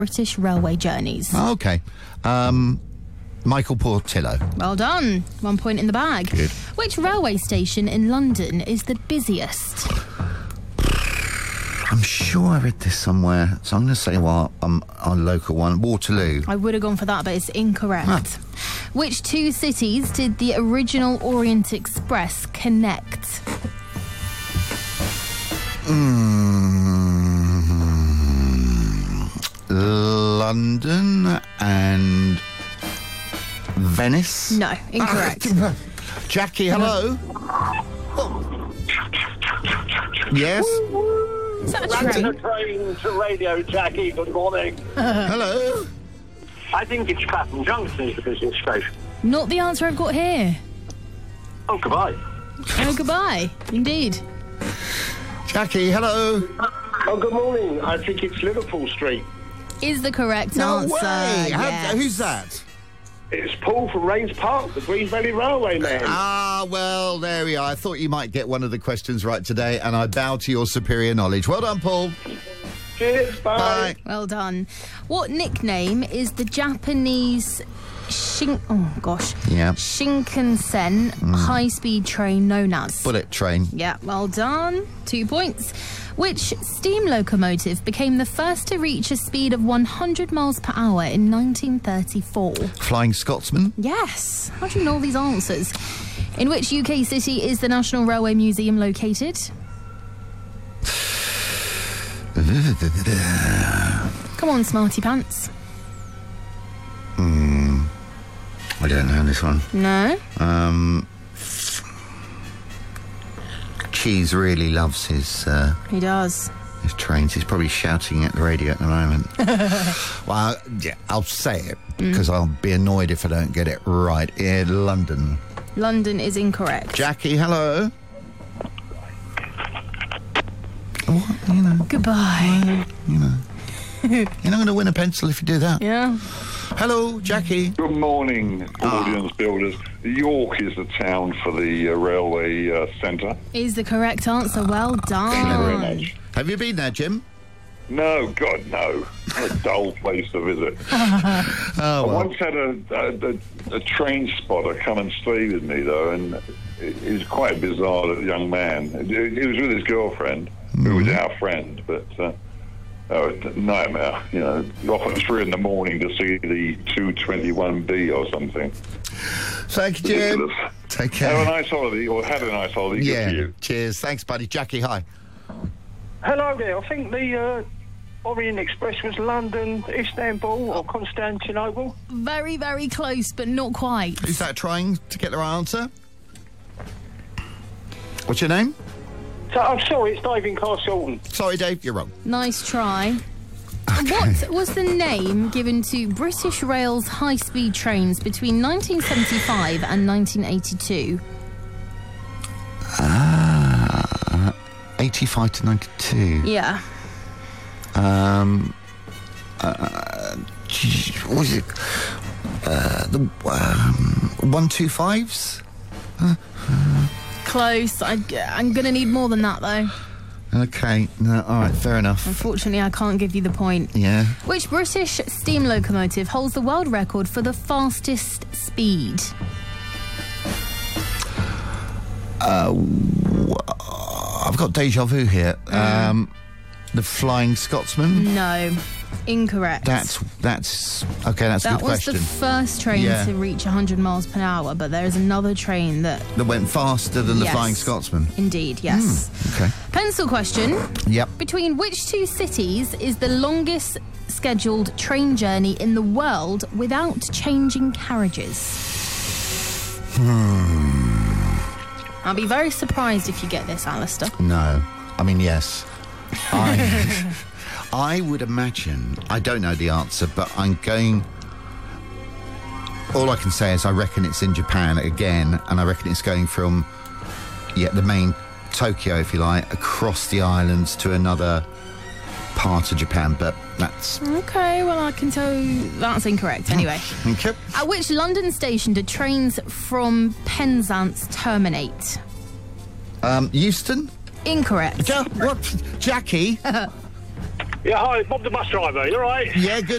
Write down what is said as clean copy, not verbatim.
British railway journeys. Oh, okay. Michael Portillo. Well done. 1 point in the bag. Good. Which railway station in London is the busiest? I'm sure I read this somewhere, so I'm going to say, our local one, Waterloo. I would have gone for that, but it's incorrect. Which two cities did the original Orient Express connect? London and Venice? No, incorrect. Jackie, hello? Yes? Is that a London train? train to Radio, Jackie. Good morning. Hello? I think it's Clapham Junction is the busiest station. Not the answer I've got here. Oh, goodbye. Oh, goodbye. Indeed. Jackie, hello? Oh, good morning. I think it's Liverpool Street. Is the correct No answer. way! Yes. Who's that? It's Paul from Rains Park, the Green Valley Railway man. Ah, well, there we are. I thought you might get one of the questions right today, and I bow to your superior knowledge. Well done, Paul. Cheers, bye. Bye. Well done. What nickname is the Japanese Shinkansen high-speed train known as? Bullet train. Yeah, well done. 2 points. Which steam locomotive became the first to reach a speed of 100 miles per hour in 1934? Flying Scotsman. Yes. How do you know all these answers? In which UK city is the National Railway Museum located? Come on, smarty pants. I don't know this one. No? Cheese really loves his He does. trains. He's probably shouting at the radio at the moment. Well, yeah, I'll say it, because I'll be annoyed if I don't get it right. In London. London is incorrect. Jackie, hello? What? You know, Goodbye. you're not going to win a pencil if you do that. Yeah. Hello, Jackie. Good morning, audience builders. York is the town for the railway centre. Is the correct answer. Well done. Thank you very much. Have you been there, Jim? No, God, no. What a dull place to visit. Oh, I well. once had a train spotter come and stay with me, though, and he was quite a bizarre young man. He was with his girlfriend, who was our friend, but... nightmare, you know, off at 3 in the morning to see the 221B or something. Thank you, Jim. Ridiculous. Take care. Have a nice holiday, or had a nice holiday. Good for you. Cheers. Thanks, buddy. Jackie, hi. Hello there. I think the Orient Express was London, Istanbul or Constantinople. Very, very close, but not quite. Who's that trying to get the right answer? What's your name? So, I'm sorry, it's Dave in Carshalton. Sorry, Dave, you're wrong. Nice try. Okay. What was the name given to British Rail's high-speed trains between 1975 and 1982? 85 to 92. Yeah. What was it? The 125s? Close. I'm going to need more than that, though. Okay, no, all right, fair enough. Unfortunately, I can't give you the point. Yeah. Which British steam locomotive holds the world record for the fastest speed? I've got deja vu here. The Flying Scotsman? No. Incorrect. That's okay, that's a That good was question. the first train Yeah. to reach 100 miles per hour, but there is another train that... That went faster than the Yes. Flying Scotsman. Indeed, yes. Okay. Pencil question. Yep. Between which two cities is the longest scheduled train journey in the world without changing carriages? I'll be very surprised if you get this, Alistair. No. I mean, yes. I would imagine, I don't know the answer, but I'm going... All I can say is I reckon it's in Japan again, and I reckon it's going from, the main Tokyo, if you like, across the islands to another part of Japan, but that's... Okay, well, I can tell you that's incorrect anyway. Thank you. At which London station do trains from Penzance terminate? Euston? Incorrect. What? Jackie? Yeah, hi, Bob the bus driver. You all right? Yeah, good.